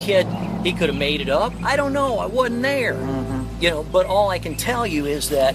Kid, he could have made it up. I don't know. I wasn't there. But all I can tell you is that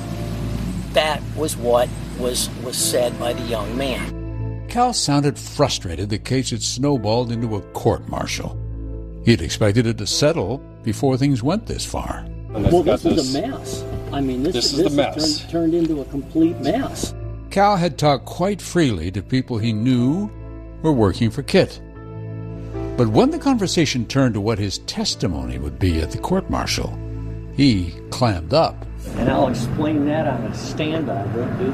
was what was said by the young man. Cal sounded frustrated the case had snowballed into a court-martial. He'd expected it to settle before things went this far. Well, this is a mess. I mean, this is the mess. Turned into a complete mess. Cal had talked quite freely to people he knew were working for Kit. But when the conversation turned to what his testimony would be at the court-martial, he clammed up. And I'll explain that on a stand I will do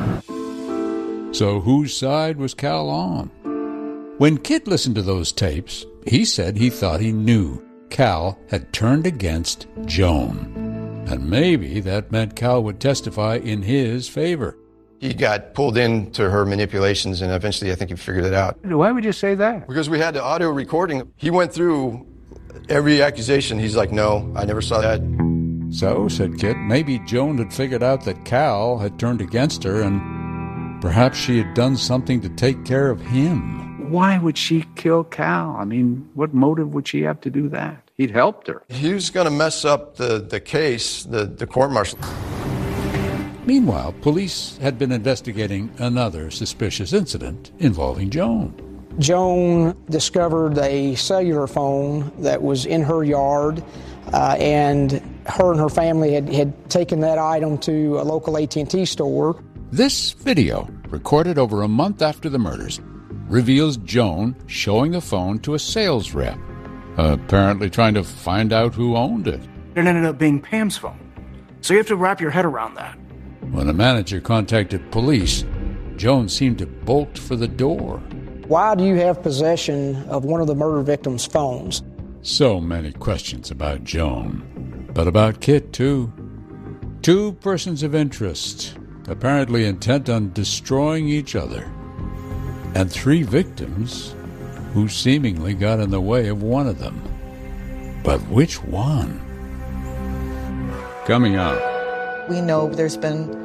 here. So whose side was Cal on? When Kit listened to those tapes, he said he thought he knew Cal had turned against Joan. And maybe that meant Cal would testify in his favor. He got pulled into her manipulations, and eventually I think he figured it out. Why would you say that? Because we had the audio recording. He went through every accusation. He's like, no, I never saw that. So, said Kit, maybe Joan had figured out that Cal had turned against her, and perhaps she had done something to take care of him. Why would she kill Cal? I mean, what motive would she have to do that? He'd helped her. He was going to mess up the case, the court-martial. Meanwhile, police had been investigating another suspicious incident involving Joan. Joan discovered a cellular phone that was in her yard, and her and her family had taken that item to a local AT&T store. This video, recorded over a month after the murders, reveals Joan showing the phone to a sales rep, apparently trying to find out who owned it. It ended up being Pam's phone. So you have to wrap your head around that. When the manager contacted police, Joan seemed to bolt for the door. Why do you have possession of one of the murder victim's phones? So many questions about Joan, but about Kit, too. Two persons of interest, apparently intent on destroying each other. And three victims who seemingly got in the way of one of them. But which one? Coming up. We know there's been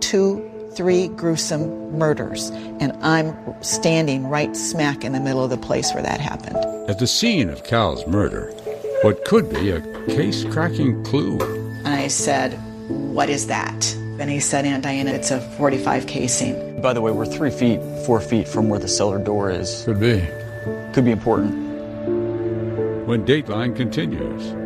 2-3 gruesome murders, and I'm standing right smack in the middle of the place where that happened. At the scene of Cal's murder, what could be a case-cracking clue. And I said, "What is that?" And he said, "Aunt Diana, it's a .45 casing." By the way, we're 4 feet from where the cellar door is. Could be. Could be important. When Dateline continues.